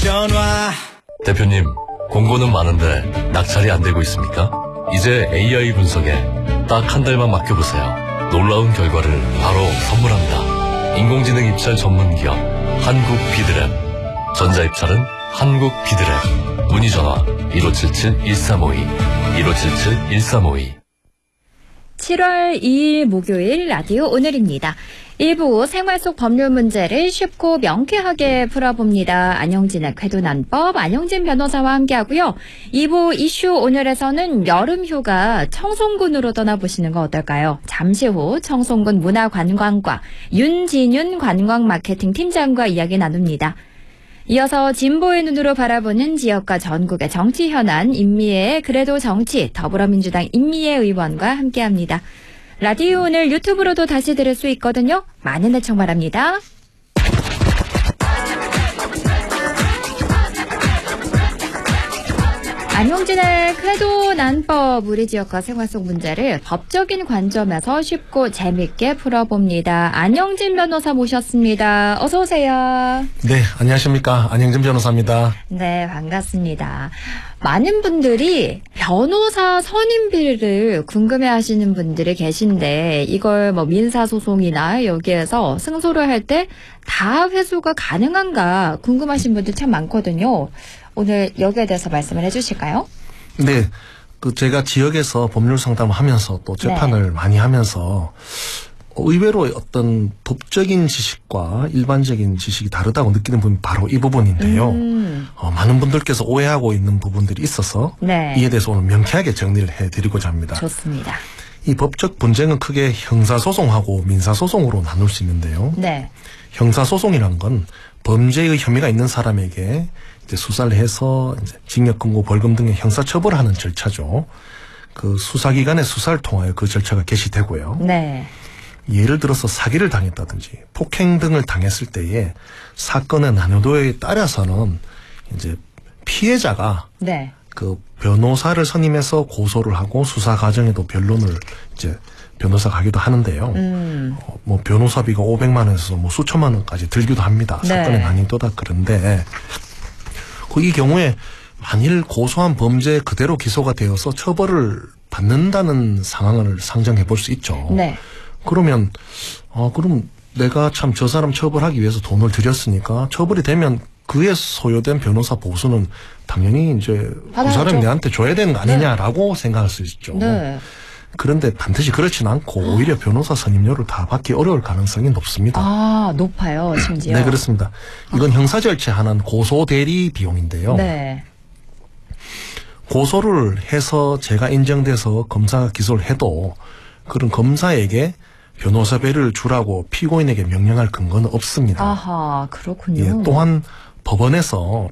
전화. 대표님, 공고는 많은데 낙찰이 안 되고 있습니까? 이제 AI 분석에 딱 한 달만 맡겨보세요. 놀라운 결과를 바로 선물합니다. 인공지능 입찰 전문 기업 한국 비드랩. 전자입찰은 한국 비드랩. 문의 전화 1577-1352 1577-1352. 7월 2일 목요일 라디오 오늘입니다. 1부 생활 속 법률 문제를 쉽고 명쾌하게 풀어봅니다. 안영진의 궤도난법 안영진 변호사와 함께하고요. 2부 이슈 오늘에서는 여름휴가 청송군으로 떠나보시는 거 어떨까요? 잠시 후 청송군 문화관광과 윤진윤 관광마케팅 팀장과 이야기 나눕니다. 이어서 진보의 눈으로 바라보는 지역과 전국의 정치 현안 임미애 그래도 정치 더불어민주당 임미애 의원과 함께합니다. 라디오 오늘 유튜브로도 다시 들을 수 있거든요. 많은 애청 바랍니다. 안용진의 궤도 난법 우리 지역과 생활 속 문제를 법적인 관점에서 쉽고 재밌게 풀어봅니다. 안영진 변호사 모셨습니다. 어서 오세요. 네, 안녕하십니까. 안영진 변호사입니다. 네, 반갑습니다. 많은 분들이 변호사 선임비를 궁금해하시는 분들이 계신데 이걸 뭐 민사소송이나 여기에서 승소를 할 때 다 회수가 가능한가 궁금하신 분들 참 많거든요. 오늘 여기에 대해서 말씀을 해주실까요? 네, 제가 지역에서 법률 상담을 하면서 또 재판을 많이 하면서 의외로 어떤 법적인 지식과 일반적인 지식이 다르다고 느끼는 부분이 바로 이 부분인데요. 많은 분들께서 오해하고 있는 부분들이 있어서 이에 대해서 오늘 명쾌하게 정리를 해드리고자 합니다. 좋습니다. 이 법적 분쟁은 크게 형사소송하고 민사소송으로 나눌 수 있는데요. 형사소송이란 건 범죄의 혐의가 있는 사람에게 이제 수사를 해서 이제 징역, 금고, 벌금 등의 형사처벌을 하는 절차죠. 그 수사기관의 수사를 통하여 그 절차가 개시되고요. 예를 들어서 사기를 당했다든지 폭행 등을 당했을 때에 사건의 난이도에 따라서는 이제 피해자가 그 변호사를 선임해서 고소를 하고 수사 과정에도 변론을 이제 변호사가 하기도 하는데요. 뭐 변호사비가 500만 원에서 뭐 수천만 원까지 들기도 합니다. 사건의 난이도다. 그런데 이 경우에 만일 고소한 범죄 그대로 기소가 되어서 처벌을 받는다는 상황을 상정해 볼 수 있죠. 그러면 그럼 내가 참 저 사람 처벌하기 위해서 돈을 들였으니까 처벌이 되면 그에 소요된 변호사 보수는 당연히 이제 그 사람이 내한테 줘야 되는 거 아니냐라고 생각할 수 있죠. 그런데 반드시 그렇진 않고 오히려 변호사 선임료를 다 받기 어려울 가능성이 높습니다. 아, 높아요, 심지어. 네, 그렇습니다. 이건 형사 절차하는 고소 대리 비용인데요. 고소를 해서 제가 인정돼서 검사가 기소를 해도 그런 검사에게 변호사비를 주라고 피고인에게 명령할 근거는 없습니다. 아하, 그렇군요. 또한 법원에서